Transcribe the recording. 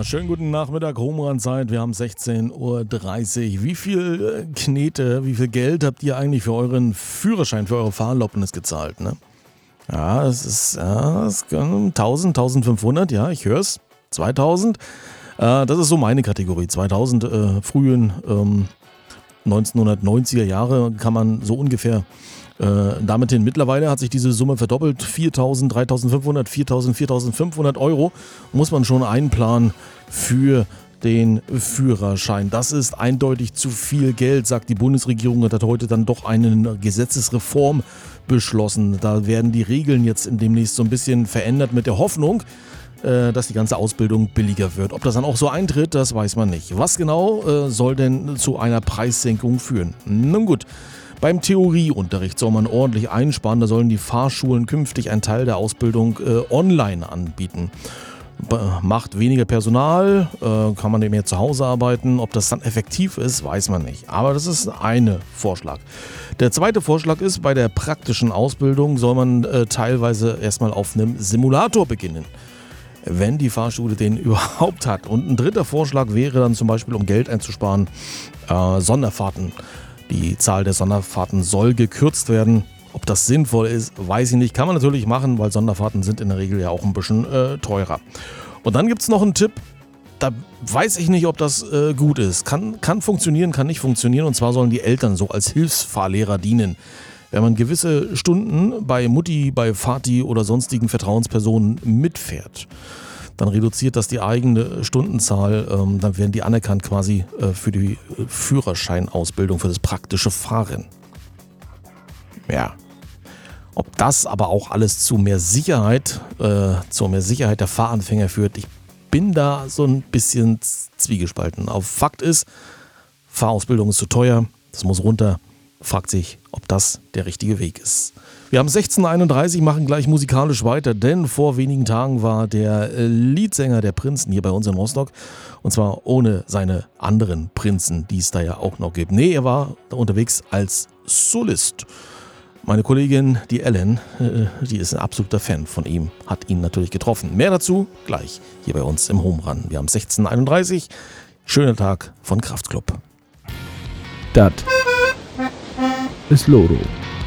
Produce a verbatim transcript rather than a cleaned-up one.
schönen guten Nachmittag, Homerun-Zeit. Wir haben sechzehn Uhr dreißig. Wie viel äh, Knete, wie viel Geld habt ihr eigentlich für euren Führerschein, für eure Fahrerlaubnis gezahlt? Ne? Ja, es ist, ja, es kann tausend, tausendfünfhundert, ja, ich höre es. zweitausend. Äh, das ist so meine Kategorie. zweitausend, äh, frühen ähm, neunzehnhundertneunziger Jahre kann man so ungefähr äh, damit hin. Mittlerweile hat sich diese Summe verdoppelt. viertausend, dreitausendfünfhundert, viertausend, viertausendfünfhundert Euro muss man schon einplanen für den Führerschein. Das ist eindeutig zu viel Geld, sagt die Bundesregierung, und hat heute dann doch eine Gesetzesreform beschlossen. Da werden die Regeln jetzt demnächst so ein bisschen verändert mit der Hoffnung, äh, dass die ganze Ausbildung billiger wird. Ob das dann auch so eintritt, das weiß man nicht. Was genau äh, soll denn zu einer Preissenkung führen? Nun gut. Beim Theorieunterricht soll man ordentlich einsparen, da sollen die Fahrschulen künftig einen Teil der Ausbildung äh, online anbieten. B- macht weniger Personal, äh, kann man mehr zu Hause arbeiten. Ob das dann effektiv ist, weiß man nicht. Aber das ist ein Vorschlag. Der zweite Vorschlag ist, bei der praktischen Ausbildung soll man äh, teilweise erstmal auf einem Simulator beginnen, wenn die Fahrschule den überhaupt hat. Und ein dritter Vorschlag wäre dann zum Beispiel, um Geld einzusparen, äh, Sonderfahrten. Die Zahl der Sonderfahrten soll gekürzt werden. Ob das sinnvoll ist, weiß ich nicht. Kann man natürlich machen, weil Sonderfahrten sind in der Regel ja auch ein bisschen äh, teurer. Und dann gibt es noch einen Tipp, da weiß ich nicht, ob das äh, gut ist. Kann, kann funktionieren, kann nicht funktionieren. Und zwar sollen die Eltern so als Hilfsfahrlehrer dienen. Wenn man gewisse Stunden bei Mutti, bei Vati oder sonstigen Vertrauenspersonen mitfährt, dann reduziert das die eigene Stundenzahl, ähm, dann werden die anerkannt quasi äh, für die Führerscheinausbildung, für das praktische Fahren. Ja, ob das aber auch alles zu mehr Sicherheit, äh, zu mehr Sicherheit der Fahranfänger führt, ich bin da so ein bisschen zwiegespalten. Auf Fakt ist, Fahrausbildung ist zu teuer, das muss runter, fragt sich, ob das der richtige Weg ist. Wir haben sechzehn Uhr einunddreißig, machen gleich musikalisch weiter, denn vor wenigen Tagen war der Leadsänger der Prinzen hier bei uns in Rostock, und zwar ohne seine anderen Prinzen, die es da ja auch noch gibt. Nee, er war unterwegs als Solist. Meine Kollegin, die Ellen, die ist ein absoluter Fan von ihm, hat ihn natürlich getroffen. Mehr dazu gleich hier bei uns im Homerun. Wir haben sechzehn Uhr einunddreißig, schöner Tag von Kraftklub. Das ist Loro.